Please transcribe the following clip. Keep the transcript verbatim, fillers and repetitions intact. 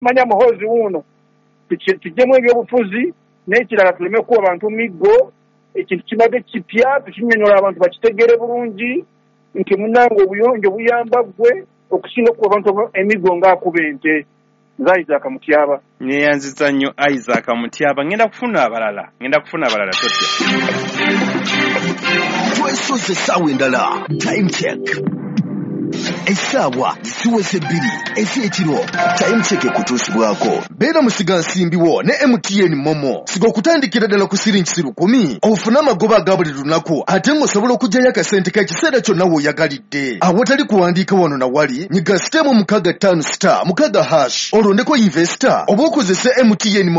manya muhozi uno tujjemu ebyobufuzi n'ekirala tuleme kuwa abantu miggo ekintu kibadde kipya tukinyonyola abantu bakitegere bulungi nti munange obuyonjo buyamba gwe okusinga okuwa abantu emiggo ng'akuba ente nze Isaac Mutyaba. Neyanziza nnyo Isaac Mutyaba. Ngenda kufuna abalala ngenda kufuna abalala totya twesoze essaawa endala time check essaawa ziweze bbiri ez'ekiro time check ekutuusibwako beera musiga nsimbiwo ne M T N Momo siga okutandikira ddala ku siringi lukumi ofune amagoba aga buli lunaku ate ng'osobola okugyayo akasente k'ekiseera kyonna w'oyagalidde awatali kuwandiika wano na wali nyiga sitemu mukaaga ttaano star mukaaga hash olondeko investor oba okozese M T N